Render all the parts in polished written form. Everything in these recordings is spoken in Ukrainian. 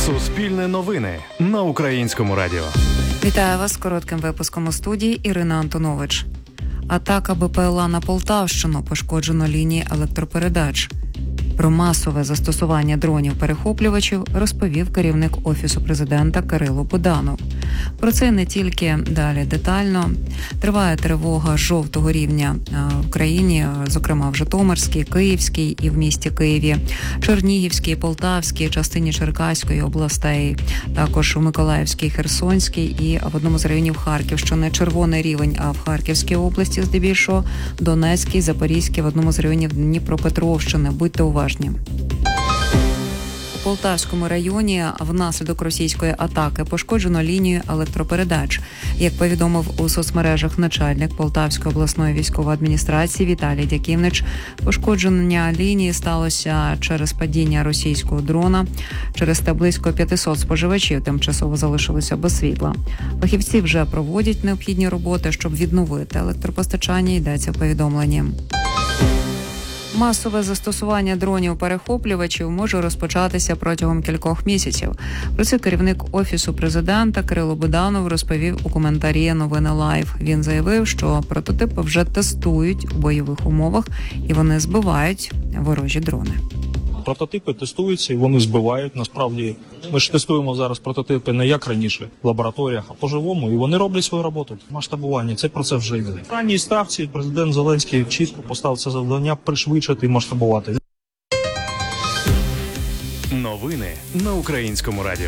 Суспільне новини на Українському радіо. Вітаю вас з коротким випуском у студії Ірина Антонович. Атака БПЛА на Полтавщину, пошкоджено лінії електропередач. Про масове застосування дронів-перехоплювачів розповів керівник Офісу президента Кирило Буданов. Про це не тільки далі детально. Триває тривога жовтого рівня в Україні, зокрема в Житомирській, Київській і в місті Києві, Чернігівській, Полтавській, частині Черкаської областей, також у Миколаївській, Херсонській і в одному з районів Харківщини червоний рівень, а в Харківській області здебільшого, Донецькій, Запорізькій, в одному з районів Дніпропетровщини. Будьте уважні. У Полтавському районі внаслідок російської атаки пошкоджено лінію електропередач. Як повідомив у соцмережах начальник Полтавської обласної військової адміністрації Віталій Дяківнич, пошкодження лінії сталося через падіння російського дрона. Через те близько 500 споживачів тимчасово залишилися без світла. Фахівці вже проводять необхідні роботи, щоб відновити електропостачання, йдеться в повідомленні. Масове застосування дронів-перехоплювачів може розпочатися протягом кількох місяців. Про це керівник Офісу президента Кирило Буданов розповів у коментарі «Новини Лайв». Він заявив, що прототипи вже тестують у бойових умовах і вони збивають ворожі дрони. Прототипи тестуються і вони збивають. Насправді, ми ж тестуємо зараз прототипи не як раніше в лабораторіях, а по-живому, і вони роблять свою роботу. Масштабування, цей процес вже йде. В ранній ставці президент Зеленський чітко поставив це завдання пришвидшити і масштабувати. Новини на Українському радіо.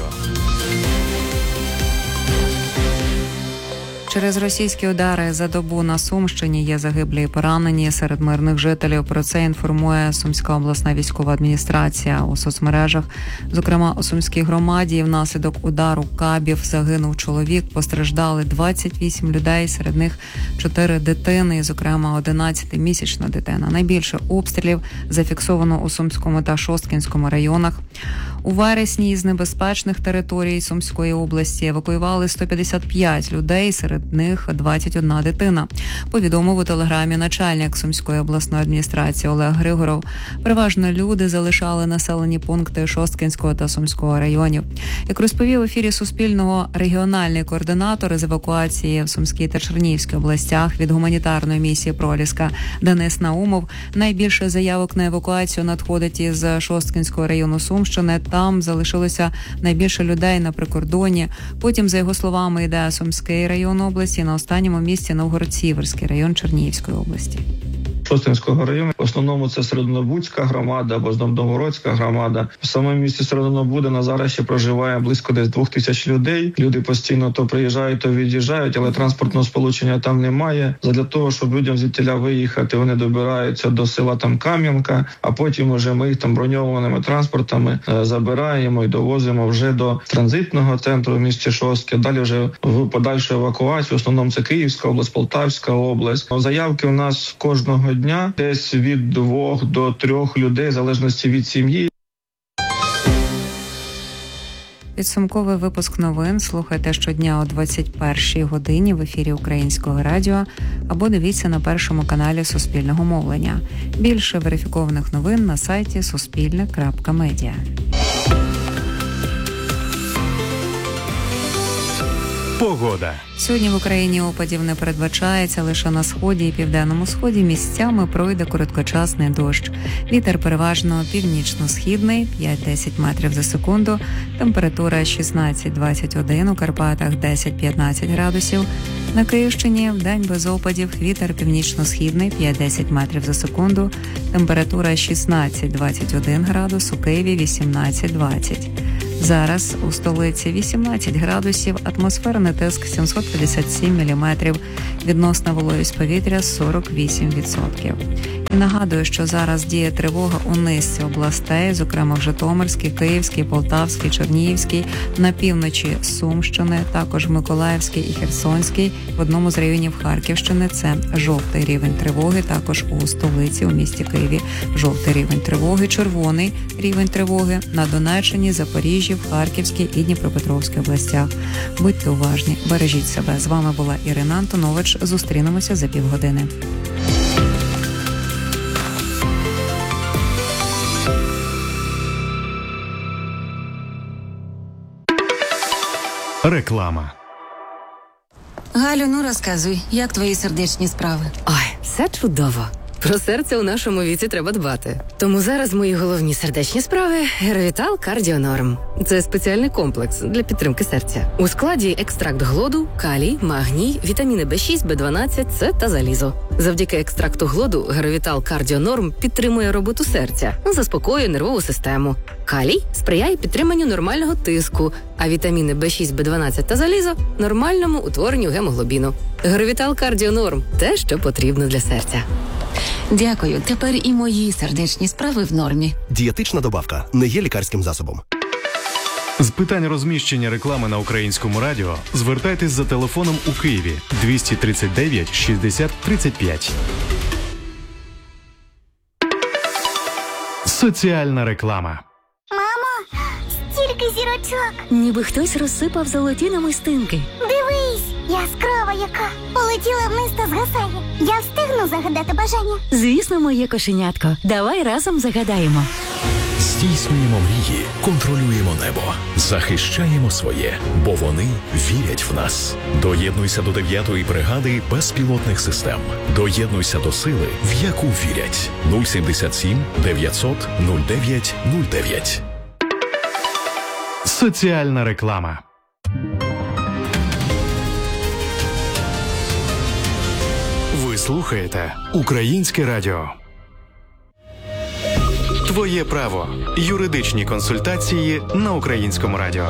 Через російські удари за добу на Сумщині є загиблі і поранені серед мирних жителів. Про це інформує Сумська обласна військова адміністрація у соцмережах. Зокрема, у Сумській громаді внаслідок удару кабів загинув чоловік, постраждали 28 людей, серед них 4 дитини, зокрема 11-місячна дитина. Найбільше обстрілів зафіксовано у Сумському та Шосткінському районах. У вересні із небезпечних територій Сумської області евакуювали 155 людей, серед них 21 дитина. Повідомив у телеграмі начальник Сумської обласної адміністрації Олег Григоров. Переважно люди залишали населені пункти Шосткінського та Сумського районів. Як розповів в ефірі Суспільного регіональний координатор з евакуації в Сумській та Чернігівській областях від гуманітарної місії «Проліска» Денис Наумов, найбільше заявок на евакуацію надходить із Шосткінського району Сумщини. Там залишилося найбільше людей на прикордоні. Потім, за його словами, йде Сумський район області, на останньому місці Новгород-Сіверський район Чернігівської області. Шосткінського району. В основному це Серединобудська громада або Новгородська громада. В самому місті Серединобуда на зараз ще проживає близько десь 2000 людей. Люди постійно то приїжджають, то від'їжджають, але транспортного сполучення там немає. Задля того, щоб людям звідтіля виїхати, вони добираються до села там Кам'янка, а потім уже ми їх там броньованими транспортами забираємо і довозимо вже до транзитного центру в місті Шостки. Далі вже в подальшу евакуацію. В основному це Київська область, Полтавська область. Заявки у нас кожного дня десь від 2 до 3 людей, в залежності від сім'ї. Підсумковий випуск новин слухайте щодня о 21-й годині в ефірі Українського радіо або дивіться на першому каналі Суспільного мовлення. Більше верифікованих новин на сайті suspilne.media. Погода. Сьогодні в Україні опадів не передбачається, лише на сході і південному сході місцями пройде короткочасний дощ. Вітер переважно північно-східний, 5-10 метрів за секунду. Температура 16-21, у Карпатах 10-15 градусів. На Київщині вдень без опадів, вітер північно-східний, 5-10 метрів за секунду. Температура 16-21 градус, у Києві 18-20. Зараз у столиці 18 градусів, атмосферний тиск 757 міліметрів, відносна вологість повітря 48%. І нагадую, що зараз діє тривога у низці областей, зокрема в Житомирській, Київській, Полтавській, Чернігівській, на півночі Сумщини, також Миколаївській і Херсонській, в одному з районів Харківщини це жовтий рівень тривоги, також у столиці, у місті Києві жовтий рівень тривоги, червоний рівень тривоги на Донеччині, Запоріжжі, в Харківській і Дніпропетровській областях. Будьте уважні, бережіть себе. З вами була Ірина Антонович. Зустрінемося за півгодини. Реклама. Галю, ну розказуй, як твої сердечні справи? Ой, все чудово. Про серце у нашому віці треба дбати. Тому зараз мої головні сердечні справи – Геровітал Кардіонорм. Це спеціальний комплекс для підтримки серця. У складі екстракт глоду, калій, магній, вітаміни В6, В12, С та залізо. Завдяки екстракту глоду Геровітал Кардіонорм підтримує роботу серця, заспокоює нервову систему. Калій сприяє підтриманню нормального тиску, а вітаміни В6, В12 та залізо – нормальному утворенню гемоглобіну. Геровітал Кардіонорм – те, що потрібно для серця. Дякую, тепер і мої сердечні справи в нормі. Дієтична добавка не є лікарським засобом. З питань розміщення реклами на Українському радіо звертайтесь за телефоном у Києві 239 60 35. Соціальна реклама. Мамо, стільки зірочок. Ніби хтось розсипав золоті намистинки. Дивись, яскрава яка. Полетіла вниз та згасає. Я встигну загадати бажання? Звісно, моє кошенятко. Давай разом загадаємо. Здійснюємо мрії, контролюємо небо, захищаємо своє, бо вони вірять в нас. Доєднуйся до 9-ї бригади безпілотних систем. Доєднуйся до сили, в яку вірять. 077 900 09 09. Соціальна реклама. Ви слухаєте Українське радіо. Твоє право. Юридичні консультації на Українському радіо.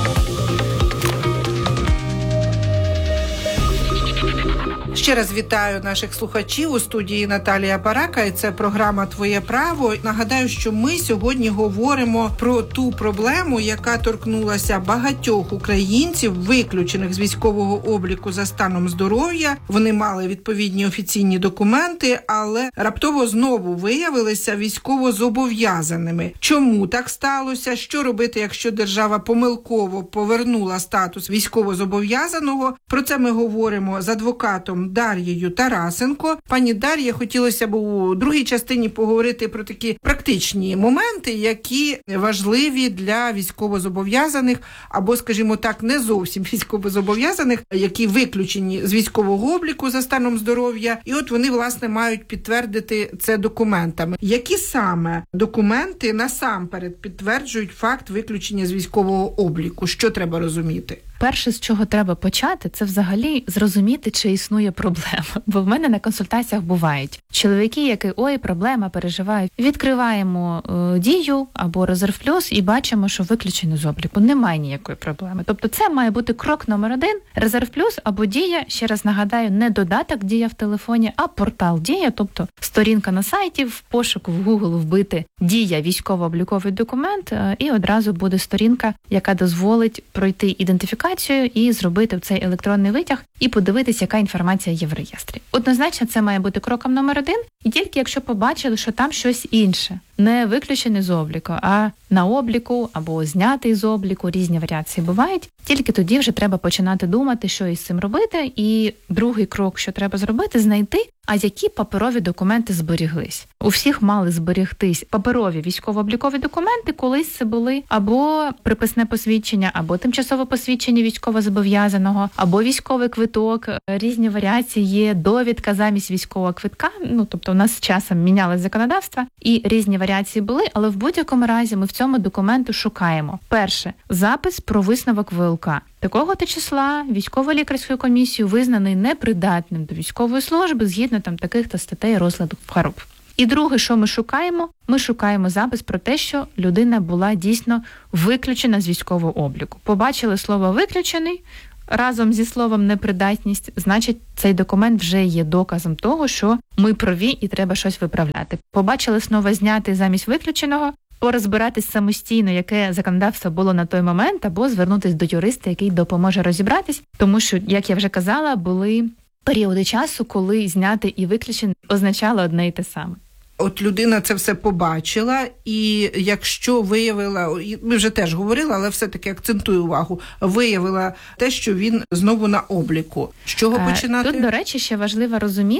Ще раз вітаю наших слухачів у студії Наталія Парака, і це програма «Твоє право». Нагадаю, що ми сьогодні говоримо про ту проблему, яка торкнулася багатьох українців, виключених з військового обліку за станом здоров'я. Вони мали відповідні офіційні документи, але раптово знову виявилися військовозобов'язаними. Чому так сталося? Що робити, якщо держава помилково повернула статус військовозобов'язаного? Про це ми говоримо з адвокатом Дар'єю Тарасенко. Пані Дар'я, хотілося б у другій частині поговорити про такі практичні моменти, які важливі для військовозобов'язаних, або, скажімо так, не зовсім військовозобов'язаних, які виключені з військового обліку за станом здоров'я, і от вони, власне, мають підтвердити це документами. Які саме документи насамперед підтверджують факт виключення з військового обліку? Що треба розуміти? Перше, з чого треба почати, це взагалі зрозуміти, чи існує проблема. Бо в мене на консультаціях бувають чоловіки, які, проблема, переживають. Відкриваємо Дію або Резерв Плюс і бачимо, що виключено з обліку. Немає ніякої проблеми. Тобто це має бути крок номер 1. Резерв Плюс або Дія, ще раз нагадаю, не додаток Дія в телефоні, а портал Дія, тобто сторінка на сайті, в пошуку в Google вбити Дія, військово-обліковий документ, і одразу буде сторінка, яка дозволить пройти ідентифікацію і зробити цей електронний витяг і подивитися, яка інформація є в реєстрі. Однозначно, це має бути кроком номер 1, і тільки якщо побачили, що там щось інше, не виключене з обліку, а на обліку або знятий з обліку, різні варіації бувають, тільки тоді вже треба починати думати, що із цим робити. І другий крок, що треба зробити, знайти, а які паперові документи зберіглись. У всіх мали зберігтись паперові військово-облікові документи, колись це були або приписне посвідчення, або тимчасове посвідчення військовозобов'язаного, або військовий квиток. Різні варіації є, довідка замість військового квитка. Тобто у нас з часом мінялось законодавство, і різні варіації були, але в будь-якому разі ми в цьому документу шукаємо. Перше, запис про висновок ВЛК. Такого-то числа військово-лікарською комісією визнаний непридатним до військової служби згідно таких-то статей розладу хвороб. І друге, що ми шукаємо? Ми шукаємо запис про те, що людина була дійсно виключена з військового обліку. Побачили слово «виключений», разом зі словом «непридатність», значить, цей документ вже є доказом того, що ми праві і треба щось виправляти. Побачили слово «знятий» замість «виключеного», порозбиратись самостійно, яке законодавство було на той момент, або звернутися до юриста, який допоможе розібратись, тому що, як я вже казала, були періоди часу, коли «знятий» і «виключений» означало одне і те саме. От людина це все побачила, і якщо виявила, ми вже теж говорили, але все-таки акцентую увагу, виявила те, що він знову на обліку. З чого починати? Тут, до речі, ще важливо розуміти,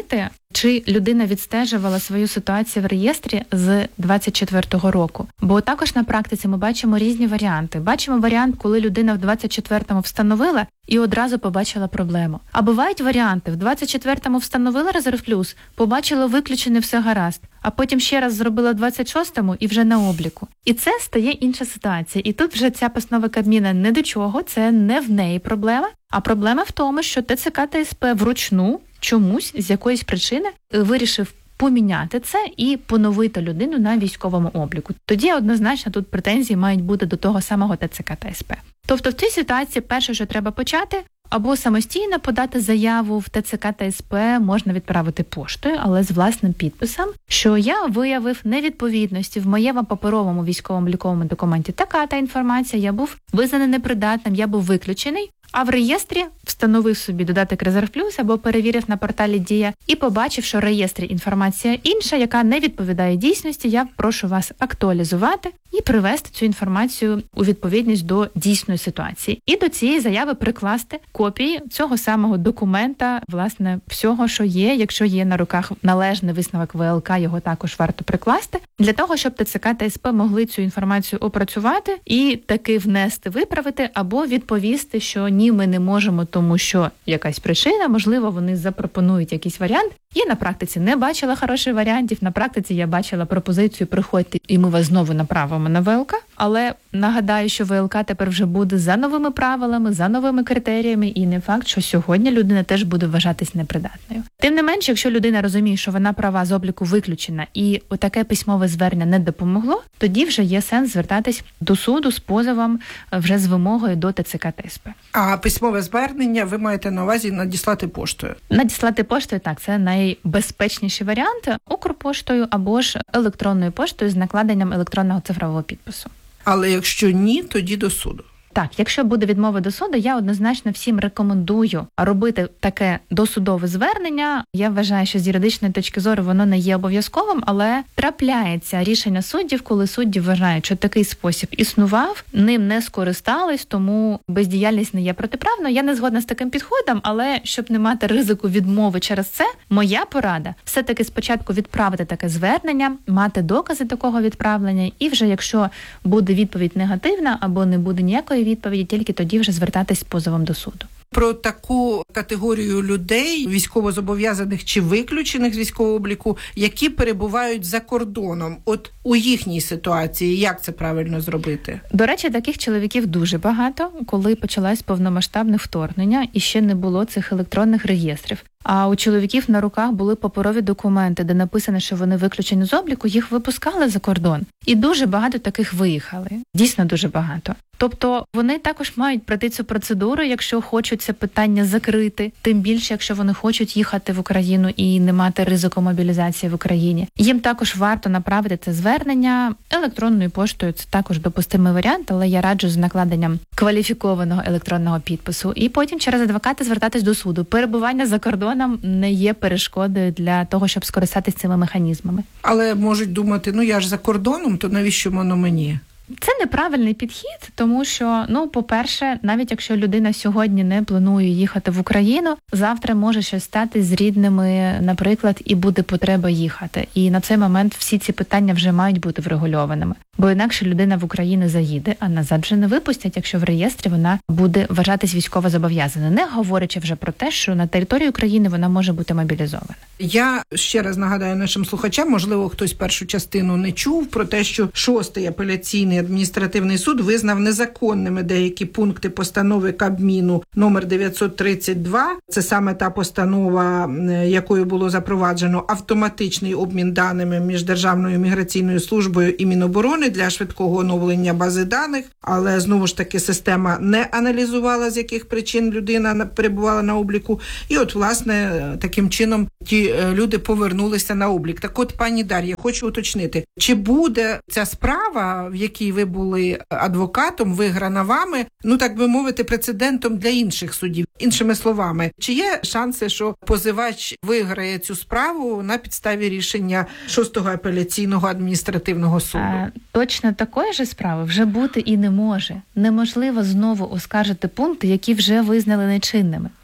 чи людина відстежувала свою ситуацію в реєстрі з 24-го року. Бо також на практиці ми бачимо різні варіанти. Бачимо варіант, коли людина в 24-му встановила і одразу побачила проблему. А бувають варіанти, в 24-му встановила резерв плюс, побачила виключене, все гаразд, а потім ще раз зробила в 26-му і вже на обліку. І це стає інша ситуація. І тут вже ця постанова Кабміна не до чого, це не в неї проблема, а проблема в тому, що ТЦК та СП вручну чомусь з якоїсь причини вирішив поміняти це і поновити людину на військовому обліку. Тоді однозначно тут претензії мають бути до того самого ТЦК та СП. Тобто в цій ситуації перше, що треба почати, або самостійно подати заяву в ТЦК та СП, можна відправити поштою, але з власним підписом, що я виявив невідповідності в моєму паперовому військовому обліковому документі така-та інформація, я був визнаний непридатним, я був виключений, а в реєстрі встановив собі додаток «Резерв плюс» або перевірив на порталі «Дія» і побачив, що в реєстрі інформація інша, яка не відповідає дійсності, я прошу вас актуалізувати і привести цю інформацію у відповідність до дійсної ситуації. І до цієї заяви прикласти копії цього самого документа, власне, всього, що є. Якщо є на руках належний висновок ВЛК, його також варто прикласти, для того, щоб ТЦК та СП могли цю інформацію опрацювати і таки внести, виправити або відповісти, що ні, ми не можемо, тому що якась причина, можливо, вони запропонують якийсь варіант. Я на практиці не бачила хороших варіантів, на практиці я бачила пропозицію приходьте і ми вас знову направимо на ВЛК, але нагадаю, що ВЛК тепер вже буде за новими правилами, за новими критеріями і не факт, що сьогодні людина теж буде вважатись непридатною. Тим не менше, якщо людина розуміє, що вона права з обліку виключена і отаке письмове звернення не допомогло, тоді вже є сенс звертатись до суду з позовом вже з вимогою до ТЦК та СП. А письмове звернення ви маєте на увазі надіслати поштою? Надіслати поштою, так, це найбезпечніший варіант, Укрпоштою або ж електронною поштою з накладенням електронного цифрового підпису. Але якщо ні, тоді до суду. Так, якщо буде відмова до суду, я однозначно всім рекомендую робити таке досудове звернення. Я вважаю, що з юридичної точки зору воно не є обов'язковим, але трапляється рішення суддів, коли судді вважають, що такий спосіб існував, ним не скористались, тому бездіяльність не є протиправною. Я не згодна з таким підходом, але щоб не мати ризику відмови через це, моя порада все-таки спочатку відправити таке звернення, мати докази такого відправлення, і вже якщо буде відповідь негативна або не буде ніякої відповіді, тільки тоді вже звертатись з позовом до суду. Про таку категорію людей, військовозобов'язаних чи виключених з військового обліку, які перебувають за кордоном. От у їхній ситуації як це правильно зробити? До речі, таких чоловіків дуже багато, коли почалось повномасштабне вторгнення і ще не було цих електронних реєстрів. А у чоловіків на руках були паперові документи, де написано, що вони виключені з обліку, їх випускали за кордон. І дуже багато таких виїхали. Дійсно дуже багато. Тобто вони також мають пройти цю процедуру, якщо хочуть це питання закрити, тим більше, якщо вони хочуть їхати в Україну і не мати ризику мобілізації в Україні. Їм також варто направити це звернення електронною поштою. Це також допустимий варіант, але я раджу з накладенням кваліфікованого електронного підпису. І потім через адвоката звертатись до суду. Перебування за кордоном не є перешкодою для того, щоб скористатися цими механізмами. Але можуть думати, я ж за кордоном, то навіщо воно мені? Це неправильний підхід, тому що, по-перше, навіть якщо людина сьогодні не планує їхати в Україну, завтра може щось стати з рідними, наприклад, і буде потреба їхати. І на цей момент всі ці питання вже мають бути врегульованими. Бо інакше людина в Україну заїде, а назад вже не випустять, якщо в реєстрі вона буде вважатись військовозобов'язаною, не говорячи вже про те, що на території України вона може бути мобілізована. Я ще раз нагадаю нашим слухачам, можливо, хтось першу частину не чув, про те, що 6-й апеляційний адміністративний суд визнав незаконними деякі пункти постанови Кабміну номер 932. Це саме та постанова, якою було запроваджено автоматичний обмін даними між Державною міграційною службою і Міноборони для швидкого оновлення бази даних. Але, знову ж таки, система не аналізувала, з яких причин людина перебувала на обліку. І от, власне, таким чином ті люди повернулися на облік. Так от, пані Дар'я, хочу уточнити, чи буде ця справа, в якій ви були адвокатом, виграна вами, так би мовити, прецедентом для інших судів? Іншими словами, чи є шанси, що позивач виграє цю справу на підставі рішення 6-го апеляційного адміністративного суду? Точно такої ж справи вже бути і не може. Неможливо знову оскаржити пункти, які вже визнали нечинними.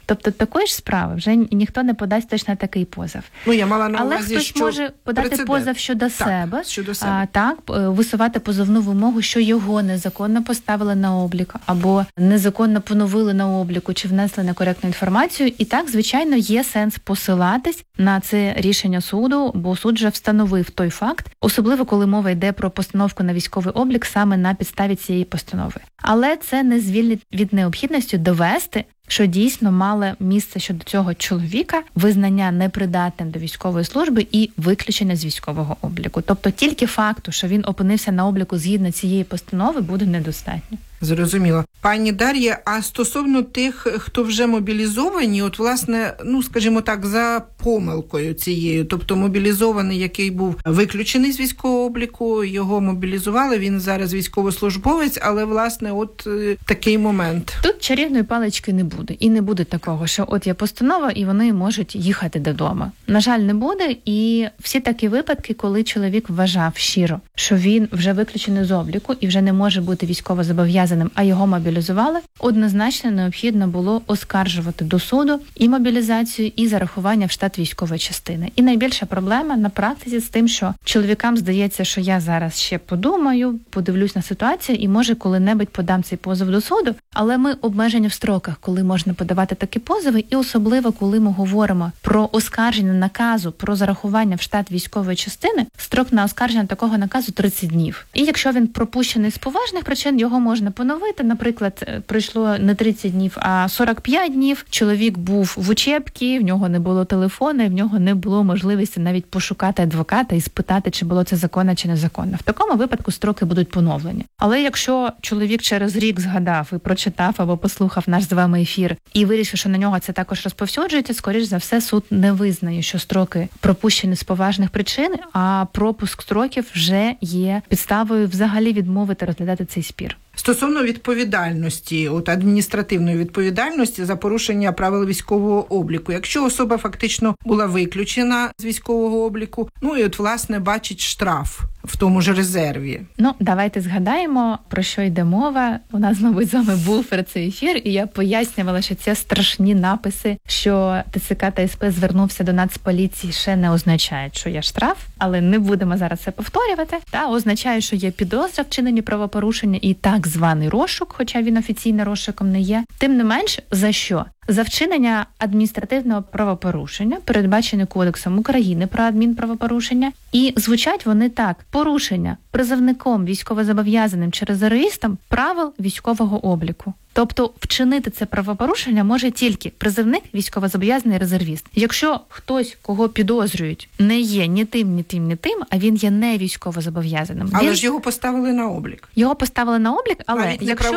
Тобто такої ж справи вже ніхто не подасть точно такий позов. Я мала на але увазі, хтось що може подати прецедент. позов щодо себе, Так, висувати позовну вимогу, що його незаконно поставили на облік, або незаконно поновили на обліку, чи внесли некоректну інформацію. І так, звичайно, є сенс посилатись на це рішення суду, бо суд вже встановив той факт, особливо коли мова йде про постановку на військовий облік саме на підставі цієї постанови. Але це не звільнить від необхідності довести, що дійсно мало місце щодо цього чоловіка визнання непридатним до військової служби і виключення з військового обліку. Тобто тільки факту, що він опинився на обліку згідно цієї постанови, буде недостатньо. Зрозуміло. Пані Дар'я, а стосовно тих, хто вже мобілізовані, от власне, скажімо так, за помилкою цією, тобто мобілізований, який був виключений з військового обліку, його мобілізували, він зараз військовослужбовець, але власне от такий момент. Тут чарівної палички не буде. І не буде такого, що от є постанова, і вони можуть їхати додому. На жаль, не буде. І всі такі випадки, коли чоловік вважав щиро, що він вже виключений з обліку і вже не може бути військовозобов'язаним, а його мобілізували, однозначно необхідно було оскаржувати до суду і мобілізацію, і зарахування в штат військової частини. І найбільша проблема на практиці з тим, що чоловікам здається, що я зараз ще подумаю, подивлюсь на ситуацію і, може, коли-небудь подам цей позов до суду, але ми обмежені в строках, коли можна подавати такі позови, і особливо, коли ми говоримо про оскарження наказу, про зарахування в штат військової частини, строк на оскарження такого наказу 30 днів. І якщо він пропущений з поважних причин, його можна поновити. Наприклад, пройшло не 30 днів, а 45 днів. Чоловік був в учебці, в нього не було телефону, в нього не було можливості навіть пошукати адвоката і спитати, чи було це законно чи незаконно. В такому випадку строки будуть поновлені. Але якщо чоловік через рік згадав і прочитав або послухав наш з вами ефір і вирішив, що на нього це також розповсюджується, скоріш за все, суд не визнає, що строки пропущені з поважних причин, а пропуск строків вже є підставою взагалі відмовити розглядати цей спір. Стосовно відповідальності, адміністративної відповідальності за порушення правил військового обліку. Якщо особа фактично була виключена з військового обліку, і власне бачить штраф в тому ж резерві. Давайте згадаємо, про що йде мова. У нас, мабуть, з вами був про цей ефір, і я пояснювала, що ці страшні написи, що ТЦК та СП звернувся до Нацполіції, ще не означають, що є штраф, але не будемо зараз це повторювати. Означає, що є підозра вчинені правопорушення і так званий розшук, хоча він офіційно розшуком не є. Тим не менш, за що? За вчинення адміністративного правопорушення, передбачене Кодексом України про адмінправопорушення, і звучать вони так: порушення призовником, військовозобов'язаним чи резервістом правил військового обліку. Тобто вчинити це правопорушення може тільки призовник, військовозобов'язаний, резервіст. Якщо хтось, кого підозрюють, не є ні тим, а він є не військовозобов'язаним. Але ж його поставили на облік. Його поставили на облік, але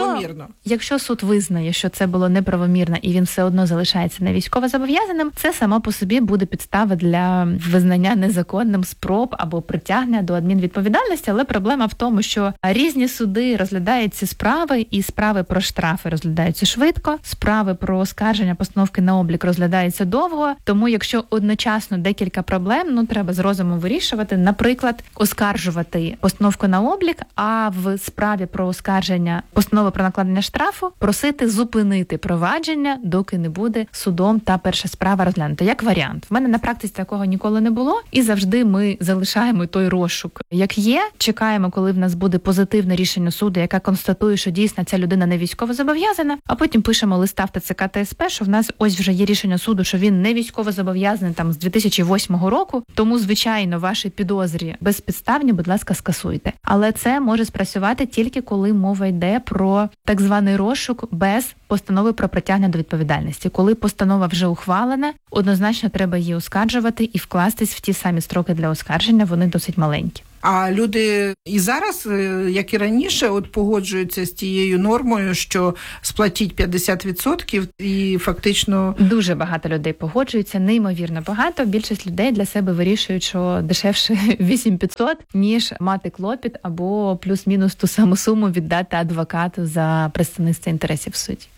якщо суд визнає, що це було неправомірно і він все одно залишається не військовозобов'язаним, це само по собі буде підстава для визнання незаконним спроб або притягнення до адмінвідповідальності. Але проблема в тому, що різні суди розглядають ці справи, і справи про штрафи розглядаються швидко, справи про оскарження постановки на облік розглядаються довго, тому якщо одночасно декілька проблем, треба з розумом вирішувати. Наприклад, оскаржувати постановку на облік, а в справі про оскарження постанови про накладення штрафу просити зупинити провадження, доки не буде судом та перша справа розглянута. Як варіант. В мене на практиці такого ніколи не було, і завжди ми залишаємо той розшук, як є, чекаємо, коли в нас буде позитивне рішення суду, яке констатує, що дійсно ця людина не військовозобов'язана, а потім пишемо листа в ТЦК та СП, що в нас ось вже є рішення суду, що він не військовозобов'язаний з 2008 року, тому, звичайно, ваші підозрі безпідставні, будь ласка, скасуйте. Але це може спрацювати тільки коли мова йде про так званий розшук без постанови про притягнення до відповідальності. Коли постанова вже ухвалена, однозначно треба її оскаржувати і вкластись в ті самі строки для оскарження, вони досить маленькі. А люди і зараз, як і раніше, погоджуються з тією нормою, що сплатіть 50% і фактично... Дуже багато людей погоджуються, неймовірно багато. Більшість людей для себе вирішують, що дешевше 8500, ніж мати клопіт або плюс-мінус ту саму суму віддати адвокату за представництво інтересів в суді.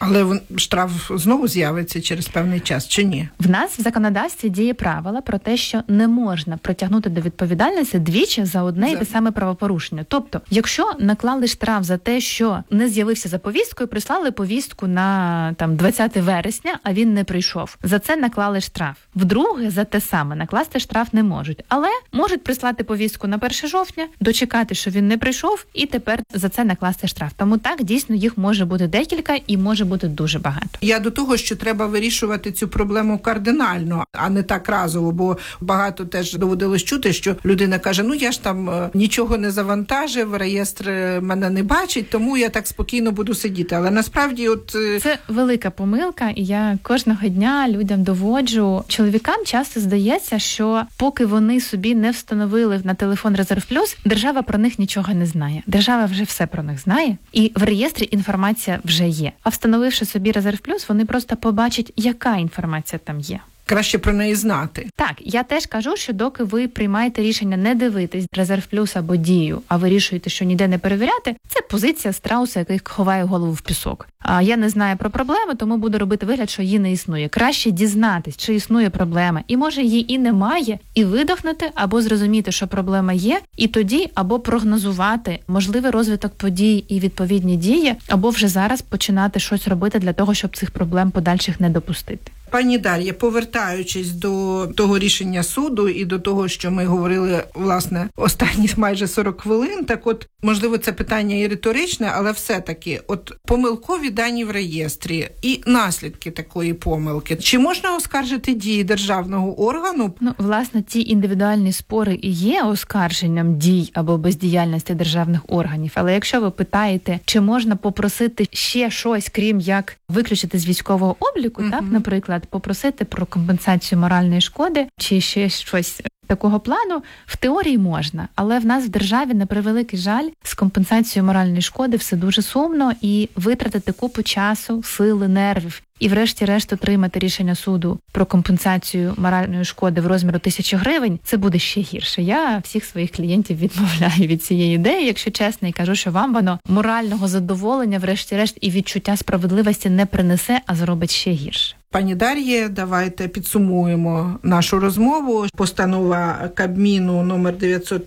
Але штраф знову з'явиться через певний час, чи ні? В нас в законодавстві діє правило про те, що не можна притягнути до відповідальності двічі за одне і те саме правопорушення. Тобто, якщо наклали штраф за те, що не з'явився за повісткою, прислали повістку на 20 вересня, а він не прийшов. За це наклали штраф. Вдруге, за те саме накласти штраф не можуть. Але можуть прислати повістку на 1 жовтня, дочекати, що він не прийшов, і тепер за це накласти штраф. Тому так, дійсно, їх може бути декілька і може бути дуже багато. Я до того, що треба вирішувати цю проблему кардинально, а не так разово, бо багато теж доводилось чути, що людина каже, я ж там нічого не завантажив, реєстр мене не бачить, тому я так спокійно буду сидіти. Але насправді це велика помилка, і я кожного дня людям доводжу. Чоловікам часто здається, що поки вони собі не встановили на телефон Резерв Плюс, держава про них нічого не знає. Держава вже все про них знає, і в реєстрі інформація вже є. А встановивши собі Резерв Плюс, вони просто побачать, яка інформація там є. Краще про неї знати. Так, я теж кажу, що доки ви приймаєте рішення не дивитись Резерв Плюс або Дію, а вирішуєте, що ніде не перевіряти, це позиція страуса, який ховає голову в пісок. А я не знаю про проблему, тому буду робити вигляд, що її не існує. Краще дізнатись, чи існує проблема, і може її і немає, і видохнути, або зрозуміти, що проблема є, і тоді або прогнозувати можливий розвиток подій і відповідні дії, або вже зараз починати щось робити для того, щоб цих проблем подальших не допустити. Пані Дар'я, повертаючись до того рішення суду і до того, що ми говорили, власне, останні майже 40 хвилин, так от, можливо, це питання і риторичне, але все-таки, помилкові дані в реєстрі і наслідки такої помилки. Чи можна оскаржити дії державного органу? Власне, ті індивідуальні спори і є оскарженням дій або бездіяльності державних органів. Але якщо ви питаєте, чи можна попросити ще щось, крім як виключити з військового обліку, так, наприклад, попросити про компенсацію моральної шкоди чи ще щось такого плану, в теорії можна, але в нас в державі, на превеликий жаль, з компенсацією моральної шкоди все дуже сумно, і витратити купу часу, сили, нервів і врешті-решт отримати рішення суду про компенсацію моральної шкоди в розмірі 1000 гривень, це буде ще гірше. Я всіх своїх клієнтів відмовляю від цієї ідеї, якщо чесно, і кажу, що вам воно морального задоволення врешті-решт і відчуття справедливості не принесе, а зробить ще гірше. Пані Дар'є, давайте підсумуємо нашу розмову. Постанова Кабміну номер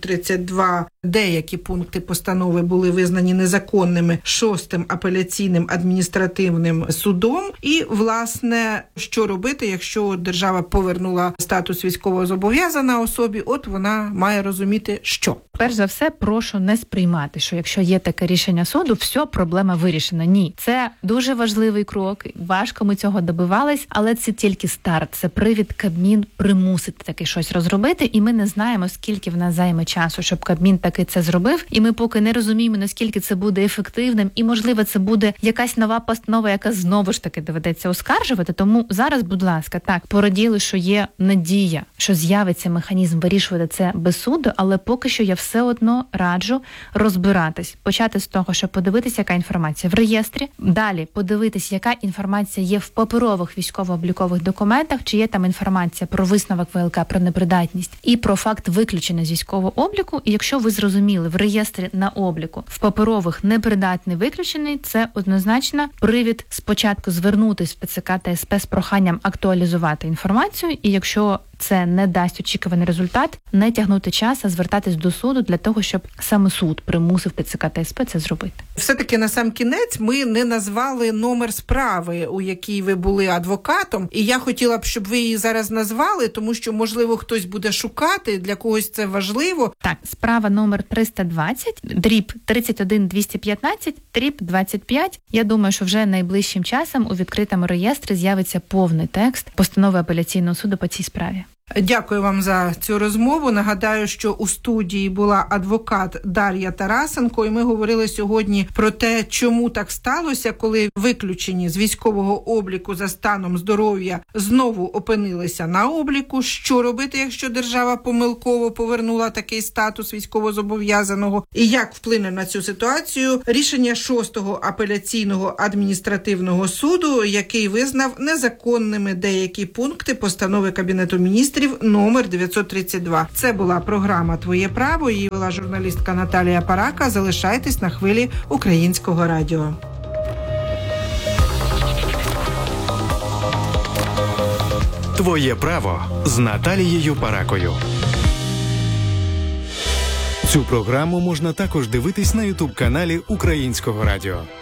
932. Деякі пункти постанови були визнані незаконними 6-м апеляційним адміністративним судом. І, власне, що робити, якщо держава повернула статус військовозобов'язаного особі, вона має розуміти, що. Перш за все, прошу не сприймати, що якщо є таке рішення суду, все, проблема вирішена. Ні. Це дуже важливий крок, важко ми цього добивались, але це тільки старт, це привід Кабмін примусити таки щось розробити, і ми не знаємо, скільки в нас займе часу, щоб Кабмін таки це зробив, і ми поки не розуміємо, наскільки це буде ефективним, і, можливо, це буде якась нова постанова, яка знову ж таки доведеться оскаржувати, тому зараз, будь ласка, так, пораділи, що є надія, що з'явиться механізм вирішувати це без суду, але поки що я все одно раджу розбиратись. Почати з того, щоб подивитися, яка інформація в реєстрі, далі подивитись, яка інформація є в паперових військово-облікових документах, чи є там інформація про висновок ВЛК про непридатність і про факт виключення з військового обліку. І якщо ви зрозуміли, в реєстрі на обліку в паперових непридатний виключений, це однозначно привід спочатку звернутись в ТЦК та СП з проханням актуалізувати інформацію, і якщо це не дасть очікуваний результат, не тягнути час, а звертатись до суду для того, щоб саме суд примусив ТЦК та СП це зробити. Все-таки на сам кінець ми не назвали номер справи, у якій ви були адвокатом, і я хотіла б, щоб ви її зараз назвали, тому що, можливо, хтось буде шукати, для когось це важливо. Так, справа номер 320, дріб 31215, дріб 25. Я думаю, що вже найближчим часом у відкритому реєстрі з'явиться повний текст постанови апеляційного суду по цій справі. Дякую вам за цю розмову. Нагадаю, що у студії була адвокат Дар'я Тарасенко, і ми говорили сьогодні про те, чому так сталося, коли виключені з військового обліку за станом здоров'я знову опинилися на обліку, що робити, якщо держава помилково повернула такий статус військовозобов'язаного, і як вплине на цю ситуацію рішення 6-го апеляційного адміністративного суду, який визнав незаконними деякі пункти постанови Кабінету міністрів номер 932. Це була програма «Твоє право». Її вела журналістка Наталія Парака. Залишайтесь на хвилі Українського радіо. Твоє право з Наталією Паракою. Цю програму можна також дивитись на YouTube-каналі Українського радіо.